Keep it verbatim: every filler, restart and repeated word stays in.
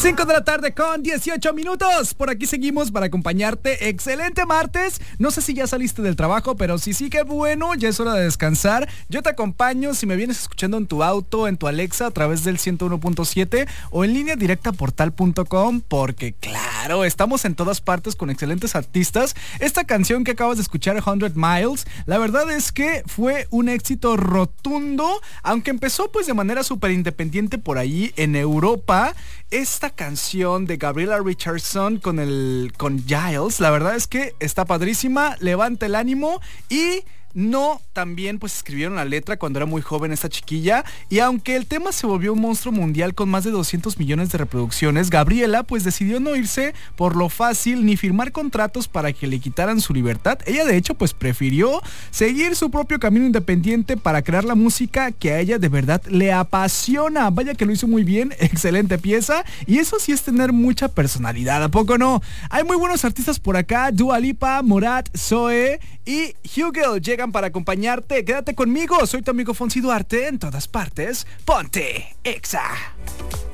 cinco de la tarde con dieciocho minutos. Por aquí seguimos para acompañarte. Excelente martes. No sé si ya saliste del trabajo, pero si sí, qué bueno. Ya es hora de descansar. Yo te acompaño si me vienes escuchando en tu auto, en tu Alexa, a través del ciento uno punto siete o en línea directa portal punto com, porque claro, estamos en todas partes con excelentes artistas. Esta canción que acabas de escuchar, cien Miles, la verdad es que fue un éxito rotundo, aunque empezó pues de manera súper independiente por ahí en Europa. Esta canción de Gabriella Richardson con el con Giles, la verdad es que está padrísima, levanta el ánimo. Y no, también pues escribieron la letra cuando era muy joven esta chiquilla, y aunque el tema se volvió un monstruo mundial con más de doscientos millones de reproducciones, Gabriela pues decidió no irse por lo fácil ni firmar contratos para que le quitaran su libertad. Ella de hecho pues prefirió seguir su propio camino independiente para crear la música que a ella de verdad le apasiona. Vaya que lo hizo muy bien, excelente pieza, y eso sí es tener mucha personalidad, ¿a poco no? Hay muy buenos artistas por acá, Dua Lipa, Morat, Zoe y Hugel llegan para acompañarte. Quédate conmigo, soy tu amigo Fonsi Duarte, en todas partes, ponte Exa.